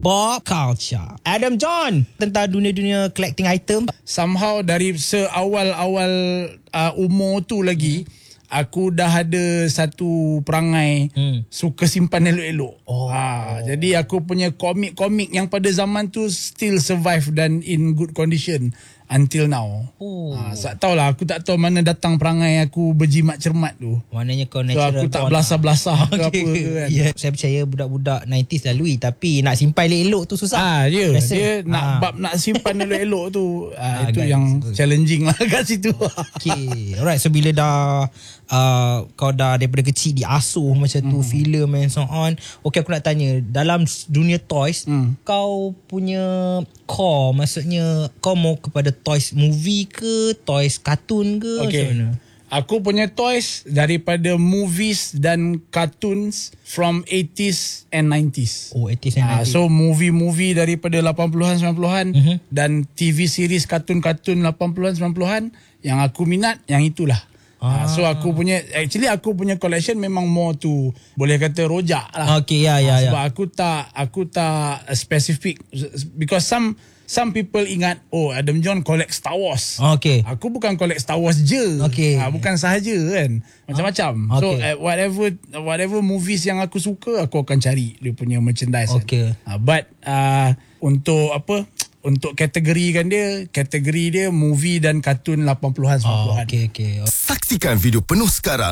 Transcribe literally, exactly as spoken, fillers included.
Pop culture. Adam John, tentang dunia-dunia collecting item. Somehow dari seawal-awal uh, umur tu lagi, hmm. aku dah ada satu perangai hmm. suka simpan elok-elok. Oh. Ha, jadi aku punya komik-komik yang pada zaman tu still survive dan in good condition until now. Oh. Ha, tak tahulah, aku tak tahu mana datang perangai aku berjimat cermat tu. Maknanya kau so, natural. aku tak belasah-belasah ke okay. apa ke kan. Yeah. Saya percaya budak-budak nineties lalui, tapi nak simpan elok-elok tu susah. Ah, yeah. Rasa, dia ah. nak bab nak simpan elok-elok tu. Ah, ah, itu guys, yang betul. challenging lah kat situ. Okay. Alright, so bila dah uh, kau dah daripada kecil diasuh macam tu, hmm. filem and so on. Okay, aku nak tanya, dalam dunia toys, hmm. kau punya core, maksudnya kau mau kepada toys movie ke, toys kartun ke, okay. macam mana? Aku punya toys daripada movies dan cartoons from eighties and nineties. Oh, eighties and nineties. Uh, so movie-movie daripada lapan puluhan sembilan puluhan uh-huh. dan T V series kartun-kartun lapan puluhan sembilan puluhan yang aku minat, yang itulah. Ah. Uh, so aku punya, actually aku punya collection memang more to, boleh kata rojak lah. Okay, ya, ya, uh, sebab ya. aku tak, aku tak specific, because some Some people ingat, oh Adam John collect Star Wars. Okay. Aku bukan collect Star Wars je. Okay. Ha, bukan sahaja kan. Macam-macam. Okay. So uh, whatever whatever movies yang aku suka, aku akan cari dia punya merchandise. Okay. Kan. Uh, but uh, untuk apa? Untuk kategorikan dia, kategori dia movie dan kartun lapan puluhan sembilan puluhan. Oh, okay, okay. Saksikan video penuh sekarang